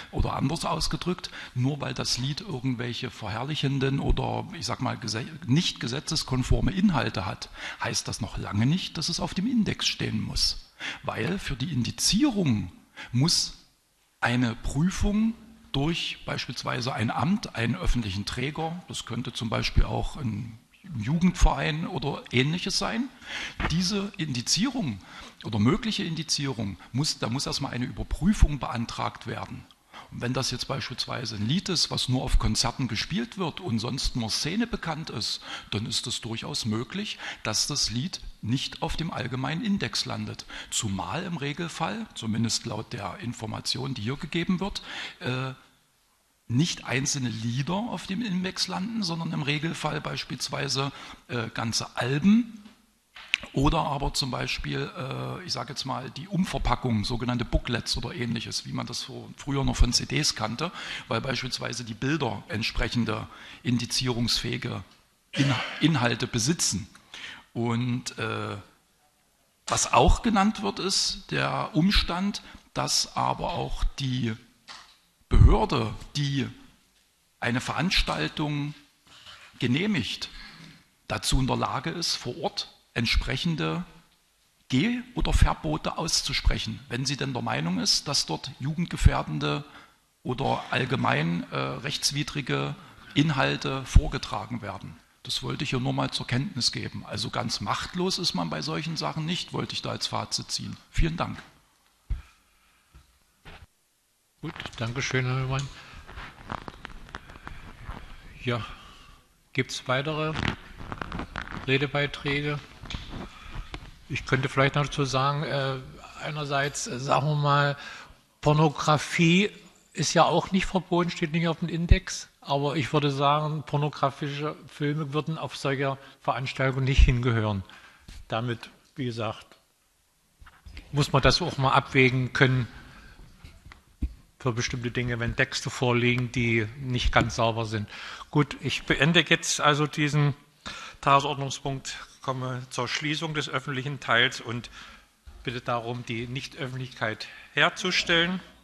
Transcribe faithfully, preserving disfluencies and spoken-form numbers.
Oder anders ausgedrückt, nur weil das Lied irgendwelche verherrlichenden oder, ich sag mal, nicht gesetzeskonforme Inhalte hat, heißt das noch lange nicht, dass es auf dem Index stehen muss. Weil für die Indizierung muss eine Prüfung durch beispielsweise ein Amt, einen öffentlichen Träger, das könnte zum Beispiel auch ein Jugendverein oder Ähnliches sein. Diese Indizierung oder mögliche Indizierung, muss, da muss erstmal eine Überprüfung beantragt werden. Und wenn das jetzt beispielsweise ein Lied ist, was nur auf Konzerten gespielt wird und sonst nur Szene bekannt ist, dann ist es durchaus möglich, dass das Lied nicht auf dem allgemeinen Index landet. Zumal im Regelfall, zumindest laut der Information, die hier gegeben wird, äh, nicht einzelne Lieder auf dem Index landen, sondern im Regelfall beispielsweise äh, ganze Alben oder aber zum Beispiel, äh, ich sage jetzt mal, die Umverpackung, sogenannte Booklets oder ähnliches, wie man das so früher noch von C Ds kannte, weil beispielsweise die Bilder entsprechende indizierungsfähige In- Inhalte besitzen. Und äh, was auch genannt wird, ist der Umstand, dass aber auch die Behörde, die eine Veranstaltung genehmigt, dazu in der Lage ist, vor Ort entsprechende Geh- oder Verbote auszusprechen, wenn sie denn der Meinung ist, dass dort jugendgefährdende oder allgemein äh, rechtswidrige Inhalte vorgetragen werden. Das wollte ich hier nur mal zur Kenntnis geben. Also ganz machtlos ist man bei solchen Sachen nicht, wollte ich da als Fazit ziehen. Vielen Dank. Gut, danke schön, Herr Neumann. Ja, gibt es weitere Redebeiträge? Ich könnte vielleicht noch dazu sagen, äh, einerseits, äh, sagen wir mal, Pornografie ist ja auch nicht verboten, steht nicht auf dem Index, aber ich würde sagen, pornografische Filme würden auf solcher Veranstaltung nicht hingehören. Damit, wie gesagt, muss man das auch mal abwägen können, für bestimmte Dinge, wenn Texte vorliegen, die nicht ganz sauber sind. Gut, ich beende jetzt also diesen Tagesordnungspunkt, komme zur Schließung des öffentlichen Teils und bitte darum, die Nichtöffentlichkeit herzustellen.